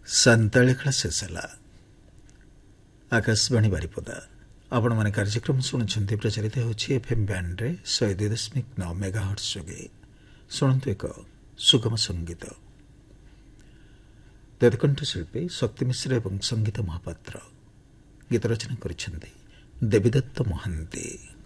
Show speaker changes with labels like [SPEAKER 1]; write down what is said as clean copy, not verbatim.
[SPEAKER 1] ସାନ୍ତାଳୀ ଖେଳ ଶେଷ ହେଲା। ଆକାଶବାଣୀ ବାରିପଦା। ଆପଣମାନେ କାର୍ଯ୍ୟକ୍ରମ ଶୁଣୁଛନ୍ତି, ପ୍ରଚାରିତ ହେଉଛି ଏଫ୍ଏମ୍ ବ୍ୟାଣ୍ଡରେ 102.9 ମେଗାହର୍ଟ୍ଜ ଯୋଗେ। ଶୁଣନ୍ତୁ ଏକ ସୁଗମ ସଙ୍ଗୀତ। ଦୈତକଣ୍ଠଶିଳ୍ପୀ ଶକ୍ତି ମିଶ୍ର ଏବଂ ସଙ୍ଗୀତ ମହାପାତ୍ର। ଗୀତ ରଚନା କରିଛନ୍ତି ଦେବୀଦତ୍ତ ମହାନ୍ତି।